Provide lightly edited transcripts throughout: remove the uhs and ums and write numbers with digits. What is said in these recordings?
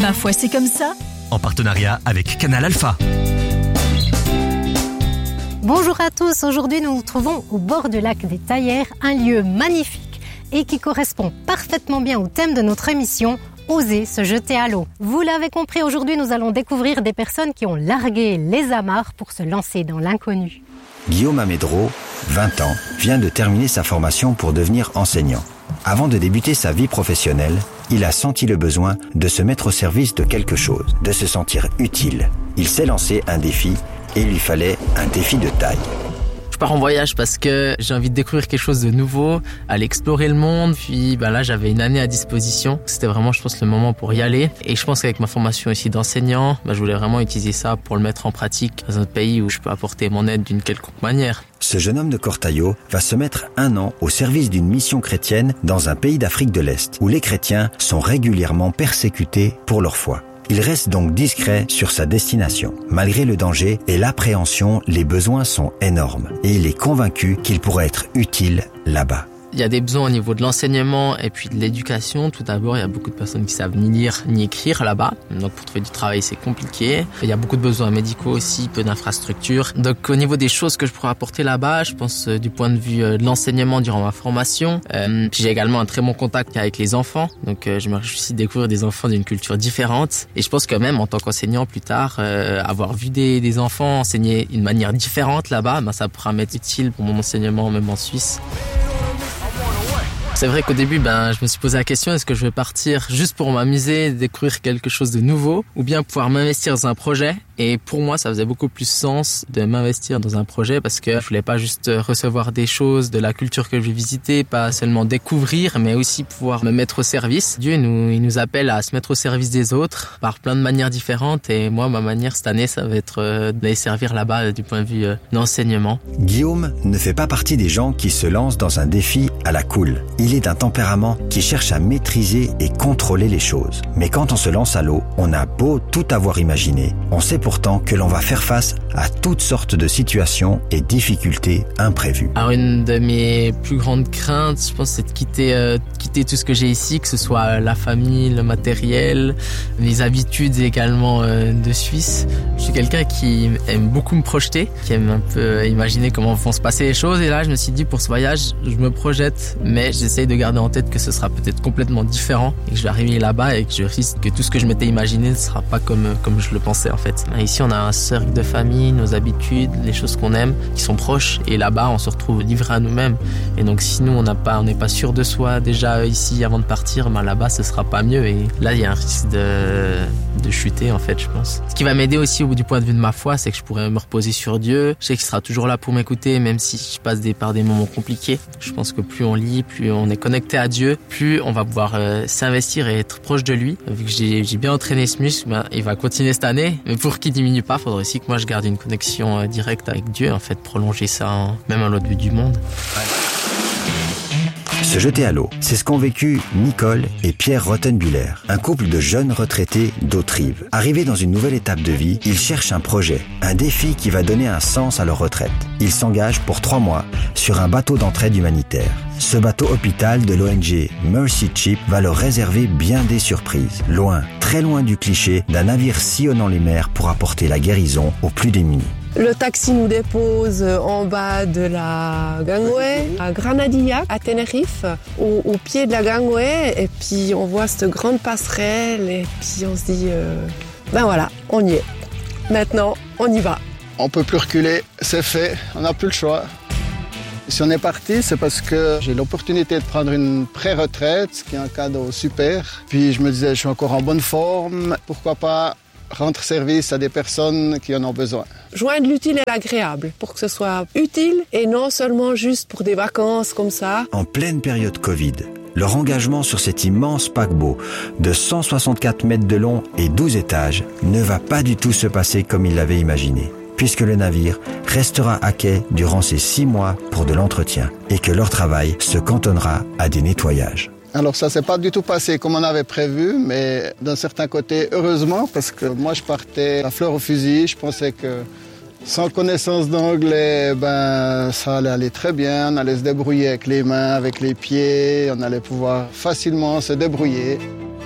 Ma foi, c'est comme ça. En partenariat avec Canal Alpha. Bonjour à tous, aujourd'hui nous nous trouvons au bord du lac des Taillères, un lieu magnifique et qui correspond parfaitement bien au thème de notre émission, oser se jeter à l'eau. Vous l'avez compris, aujourd'hui nous allons découvrir des personnes qui ont largué les amarres pour se lancer dans l'inconnu. Guillaume Amédreau, 20 ans, vient de terminer sa formation pour devenir enseignant. Avant de débuter sa vie professionnelle, il a senti le besoin de se mettre au service de quelque chose, de se sentir utile. Il s'est lancé un défi et il lui fallait un défi de taille. Je pars en voyage parce que j'ai envie de découvrir quelque chose de nouveau, aller explorer le monde. Puis là, j'avais une année à disposition. C'était vraiment, je pense, le moment pour y aller. Et je pense qu'avec ma formation ici d'enseignant, je voulais vraiment utiliser ça pour le mettre en pratique dans un pays où je peux apporter mon aide d'une quelconque manière. Ce jeune homme de Cortaillot va se mettre 1 an au service d'une mission chrétienne dans un pays d'Afrique de l'Est, où les chrétiens sont régulièrement persécutés pour leur foi. Il reste donc discret sur sa destination. Malgré le danger et l'appréhension, les besoins sont énormes et il est convaincu qu'il pourrait être utile là-bas. Il y a des besoins au niveau de l'enseignement et puis de l'éducation. Tout d'abord, il y a beaucoup de personnes qui savent ni lire ni écrire là-bas. Donc pour trouver du travail, c'est compliqué. Il y a beaucoup de besoins médicaux aussi, peu d'infrastructures. Donc au niveau des choses que je pourrais apporter là-bas, je pense du point de vue de l'enseignement durant ma formation. Puis j'ai également un très bon contact avec les enfants. Donc je me réjouis de découvrir des enfants d'une culture différente. Et je pense que même en tant qu'enseignant plus tard, avoir vu des enfants enseigner d'une manière différente là-bas, ça pourra m'être utile pour mon enseignement même en Suisse. C'est vrai qu'au début, je me suis posé la question, est-ce que je vais partir juste pour m'amuser, découvrir quelque chose de nouveau, ou bien pouvoir m'investir dans un projet? Et pour moi, ça faisait beaucoup plus sens de m'investir dans un projet parce que je voulais pas juste recevoir des choses de la culture que je vais visiter, pas seulement découvrir, mais aussi pouvoir me mettre au service. Dieu, il nous appelle à se mettre au service des autres par plein de manières différentes. Et moi, ma manière cette année, ça va être d'aller servir là-bas du point de vue d'enseignement. Guillaume ne fait pas partie des gens qui se lancent dans un défi à la cool. Il est d'un tempérament qui cherche à maîtriser et contrôler les choses. Mais quand on se lance à l'eau, on a beau tout avoir imaginé, on sait pourtant que l'on va faire face à toutes sortes de situations et difficultés imprévues. Alors une de mes plus grandes craintes, je pense, c'est de quitter tout ce que j'ai ici, que ce soit la famille, le matériel, les habitudes également de Suisse. Je suis quelqu'un qui aime beaucoup me projeter, qui aime un peu imaginer comment vont se passer les choses. Et là, je me suis dit, pour ce voyage, je me projette, mais j'essaye de garder en tête que ce sera peut-être complètement différent et que je vais arriver là-bas et que je risque que tout ce que je m'étais imaginé ne sera pas comme je le pensais en fait. Ici, on a un cercle de famille, nos habitudes, les choses qu'on aime, qui sont proches. Et là-bas, on se retrouve livré à nous-mêmes. Et donc, si nous, on n'est pas sûr de soi déjà ici avant de partir, là-bas, ce sera pas mieux. Et là, il y a un risque de chuter, en fait, je pense. Ce qui va m'aider aussi du point de vue de ma foi, c'est que je pourrais me reposer sur Dieu. Je sais qu'il sera toujours là pour m'écouter, même si je passe par des moments compliqués. Je pense que plus on lit, plus on est connecté à Dieu, plus on va pouvoir s'investir et être proche de lui. Vu que j'ai bien entraîné ce muscle, il va continuer cette année. Mais pour qu'il diminue pas, il faudrait aussi que moi je garde une connexion directe avec Dieu, en fait, prolonger ça même à l'autre bout du monde. Se jeter à l'eau, c'est ce qu'ont vécu Nicole et Pierre Rottenbuller, un couple de jeunes retraités d'Autrive. Arrivés dans une nouvelle étape de vie, ils cherchent un projet, un défi qui va donner un sens à leur retraite. Ils s'engagent pour 3 mois sur un bateau d'entraide humanitaire. Ce bateau hôpital de l'ONG Mercy Ship va leur réserver bien des surprises. Loin, très loin du cliché d'un navire sillonnant les mers pour apporter la guérison aux plus démunis. Le taxi nous dépose en bas de la gangway à Granadilla, à Tenerife, au pied de la gangway. Et puis on voit cette grande passerelle et puis on se dit, voilà, on y est. Maintenant, on y va. On peut plus reculer, c'est fait, on n'a plus le choix. Si on est parti, c'est parce que j'ai l'opportunité de prendre une pré-retraite, ce qui est un cadeau super. Puis je me disais, je suis encore en bonne forme, pourquoi pas rendre service à des personnes qui en ont besoin. Joindre l'utile et l'agréable pour que ce soit utile et non seulement juste pour des vacances comme ça. En pleine période Covid, leur engagement sur cet immense paquebot de 164 mètres de long et 12 étages ne va pas du tout se passer comme ils l'avaient imaginé, puisque le navire restera à quai durant ces 6 mois pour de l'entretien et que leur travail se cantonnera à des nettoyages. Alors ça s'est pas du tout passé comme on avait prévu, mais d'un certain côté, heureusement, parce que moi je partais à fleur au fusil. Je pensais que sans connaissance d'anglais, ça allait aller très bien. On allait se débrouiller avec les mains, avec les pieds, on allait pouvoir facilement se débrouiller.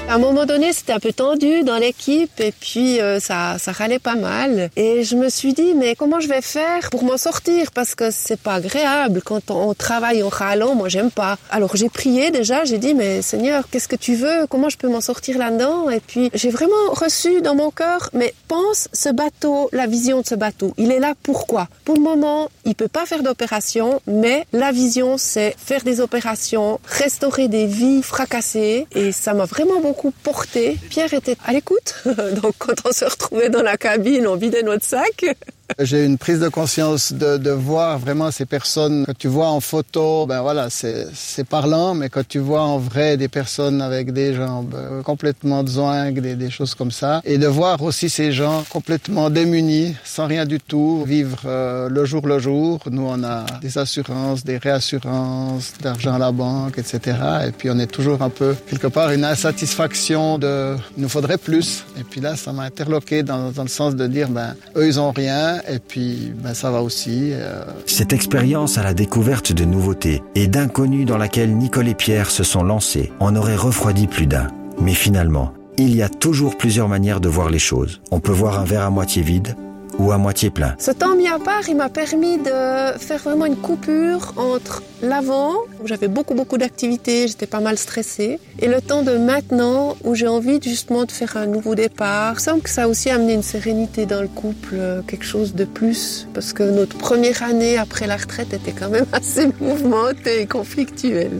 À un moment donné, c'était un peu tendu dans l'équipe et puis ça râlait pas mal. Et je me suis dit, mais comment je vais faire pour m'en sortir? Parce que c'est pas agréable quand on travaille en râlant, moi j'aime pas. Alors j'ai prié déjà, j'ai dit, mais Seigneur, qu'est-ce que tu veux? Comment je peux m'en sortir là-dedans? Et puis j'ai vraiment reçu dans mon cœur, mais pense ce bateau, la vision de ce bateau. Il est là pourquoi? Pour le moment, il peut pas faire d'opération, mais la vision c'est faire des opérations, restaurer des vies fracassées et ça m'a vraiment beaucoup porté. Pierre était à l'écoute, donc quand on se retrouvait dans la cabine, on vidait notre sac. J'ai eu une prise de conscience de voir vraiment ces personnes que tu vois en photo, ben voilà, c'est parlant, mais quand tu vois en vrai des personnes avec des jambes complètement zingues, des choses comme ça, et de voir aussi ces gens complètement démunis, sans rien du tout, vivre le jour. Nous, on a des assurances, des réassurances, d'argent à la banque, etc. Et puis on est toujours un peu, quelque part, une insatisfaction de « il nous faudrait plus ». Et puis là, ça m'a interloqué dans le sens de dire, ben eux, ils ont rien. Et puis, ça va aussi. Cette expérience à la découverte de nouveautés et d'inconnus dans laquelle Nicole et Pierre se sont lancés en aurait refroidi plus d'un. Mais finalement, il y a toujours plusieurs manières de voir les choses. On peut voir un verre à moitié vide ou à moitié plein. Ce temps mis à part, il m'a permis de faire vraiment une coupure entre l'avant, où j'avais beaucoup d'activités, j'étais pas mal stressée, et le temps de maintenant, où j'ai envie justement de faire un nouveau départ. Il semble que ça a aussi amené une sérénité dans le couple, quelque chose de plus, parce que notre première année après la retraite était quand même assez mouvementée et conflictuelle.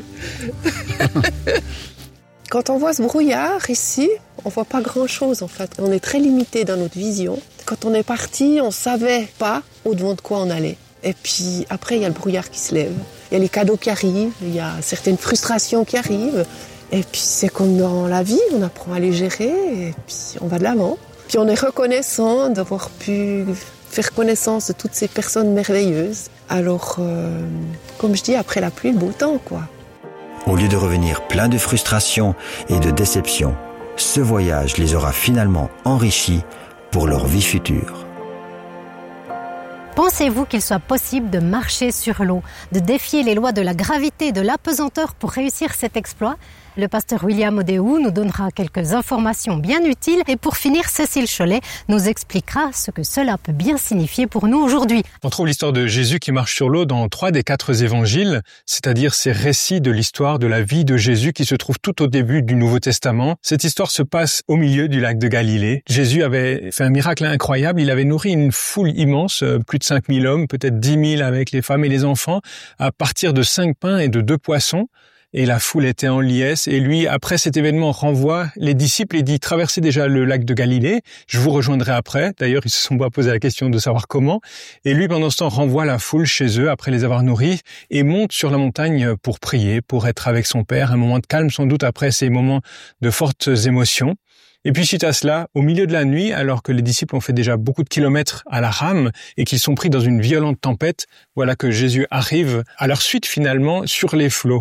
Quand on voit ce brouillard ici, on voit pas grand-chose en fait. On est très limité dans notre vision. Quand on est parti, on savait pas au-devant de quoi on allait. Et puis après, il y a le brouillard qui se lève. Il y a les cadeaux qui arrivent, il y a certaines frustrations qui arrivent. Et puis c'est comme dans la vie, on apprend à les gérer et puis on va de l'avant. Puis on est reconnaissant d'avoir pu faire connaissance de toutes ces personnes merveilleuses. Alors, comme je dis, après la pluie, le beau temps, quoi. Au lieu de revenir plein de frustration et de déception, ce voyage les aura finalement enrichis pour leur vie future. Pensez-vous qu'il soit possible de marcher sur l'eau, de défier les lois de la gravité et de l'apesanteur pour réussir cet exploit? Le pasteur William Odéou nous donnera quelques informations bien utiles et pour finir, Cécile Chollet nous expliquera ce que cela peut bien signifier pour nous aujourd'hui. On trouve l'histoire de Jésus qui marche sur l'eau dans 3 des 4 évangiles, c'est-à-dire ces récits de l'histoire de la vie de Jésus qui se trouvent tout au début du Nouveau Testament. Cette histoire se passe au milieu du lac de Galilée. Jésus avait fait un miracle incroyable, il avait nourri une foule immense, plus de 5000 hommes, peut-être 10 000 avec les femmes et les enfants, à partir de 5 pains et de 2 poissons. Et la foule était en liesse. Et lui, après cet événement, renvoie les disciples et dit « Traversez déjà le lac de Galilée, je vous rejoindrai après ». D'ailleurs, ils se sont pas posé la question de savoir comment. Et lui, pendant ce temps, renvoie la foule chez eux, après les avoir nourris, et monte sur la montagne pour prier, pour être avec son Père. Un moment de calme, sans doute, après ces moments de fortes émotions. Et puis suite à cela, au milieu de la nuit, alors que les disciples ont fait déjà beaucoup de kilomètres à la rame et qu'ils sont pris dans une violente tempête, voilà que Jésus arrive à leur suite finalement sur les flots.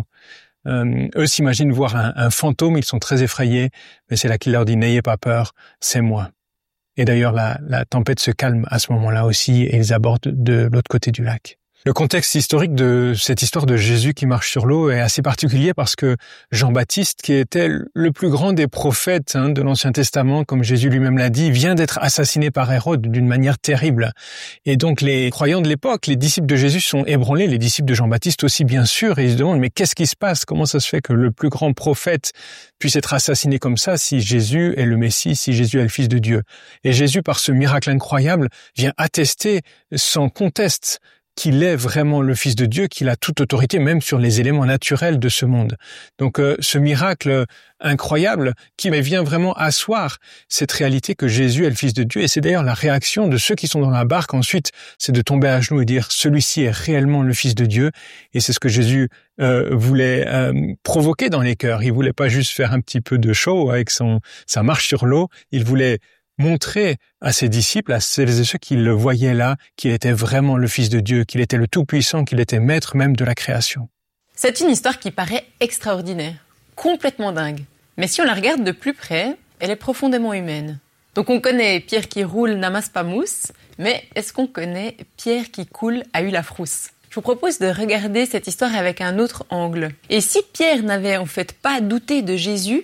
Eux s'imaginent voir un fantôme, ils sont très effrayés, mais c'est là qu'il leur dit « N'ayez pas peur, c'est moi ». Et d'ailleurs, la tempête se calme à ce moment-là aussi et ils abordent de l'autre côté du lac. Le contexte historique de cette histoire de Jésus qui marche sur l'eau est assez particulier parce que Jean-Baptiste, qui était le plus grand des prophètes de l'Ancien Testament, comme Jésus lui-même l'a dit, vient d'être assassiné par Hérode d'une manière terrible. Et donc les croyants de l'époque, les disciples de Jésus sont ébranlés, les disciples de Jean-Baptiste aussi bien sûr, et ils se demandent mais qu'est-ce qui se passe? Comment ça se fait que le plus grand prophète puisse être assassiné comme ça si Jésus est le Messie, si Jésus est le Fils de Dieu? Et Jésus, par ce miracle incroyable, vient attester sans conteste qu'il est vraiment le Fils de Dieu, qu'il a toute autorité même sur les éléments naturels de ce monde. Donc ce miracle incroyable qui vient vraiment asseoir cette réalité que Jésus est le Fils de Dieu. Et c'est d'ailleurs la réaction de ceux qui sont dans la barque ensuite, c'est de tomber à genoux et dire « celui-ci est réellement le Fils de Dieu ». Et c'est ce que Jésus voulait provoquer dans les cœurs. Il voulait pas juste faire un petit peu de show avec sa marche sur l'eau, il voulait montrer à ses disciples, à celles et ceux qui le voyaient là, qu'il était vraiment le Fils de Dieu, qu'il était le Tout-Puissant, qu'il était maître même de la création. C'est une histoire qui paraît extraordinaire, complètement dingue. Mais si on la regarde de plus près, elle est profondément humaine. Donc on connaît Pierre qui roule n'amasse pas mousse, mais est-ce qu'on connaît Pierre qui coule a eu la frousse? Je vous propose de regarder cette histoire avec un autre angle. Et si Pierre n'avait en fait pas douté de Jésus,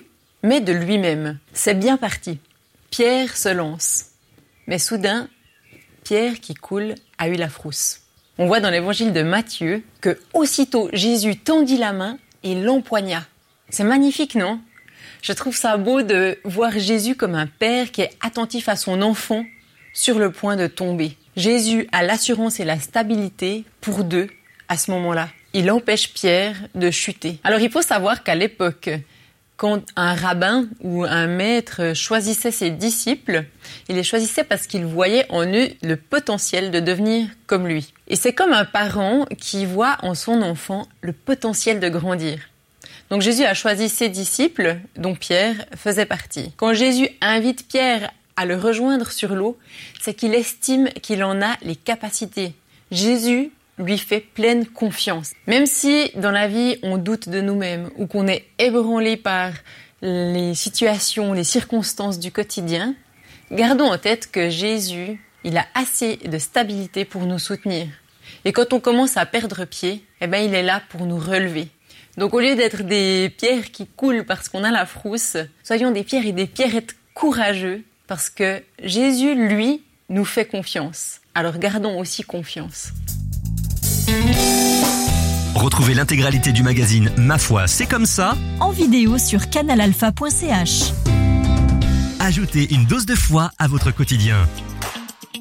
mais de lui-même. C'est bien parti. Pierre se lance. Mais soudain, Pierre qui coule a eu la frousse. On voit dans l'évangile de Matthieu que aussitôt Jésus tendit la main et l'empoigna. C'est magnifique, non ? Je trouve ça beau de voir Jésus comme un père qui est attentif à son enfant sur le point de tomber. Jésus a l'assurance et la stabilité pour deux à ce moment-là. Il empêche Pierre de chuter. Alors il faut savoir qu'à l'époque, quand un rabbin ou un maître choisissait ses disciples, il les choisissait parce qu'il voyait en eux le potentiel de devenir comme lui. Et c'est comme un parent qui voit en son enfant le potentiel de grandir. Donc Jésus a choisi ses disciples, dont Pierre faisait partie. Quand Jésus invite Pierre à le rejoindre sur l'eau, c'est qu'il estime qu'il en a les capacités. Jésus lui fait pleine confiance. Même si dans la vie on doute de nous-mêmes ou qu'on est ébranlé par les situations, les circonstances du quotidien, gardons en tête que Jésus, il a assez de stabilité pour nous soutenir. Et quand on commence à perdre pied, il est là pour nous relever. Donc au lieu d'être des pierres qui coulent parce qu'on a la frousse, soyons des pierres et des pierrettes courageux parce que Jésus, lui, nous fait confiance. Alors gardons aussi confiance. Retrouvez l'intégralité du magazine Ma foi, c'est comme ça en vidéo sur canalalpha.ch. Ajoutez une dose de foi à votre quotidien.